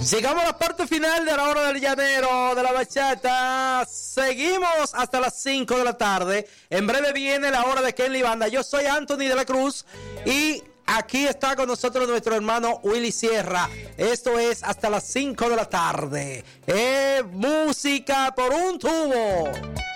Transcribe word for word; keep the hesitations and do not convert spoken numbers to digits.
Llegamos a la parte final de la hora del llanero, de la bachata. Seguimos hasta las cinco de la tarde. En breve viene la hora de Kenny Banda. Yo soy Anthony de la Cruz y aquí está con nosotros nuestro hermano Willy Sierra. Esto es hasta las cinco de la tarde. Eh, música por un tubo.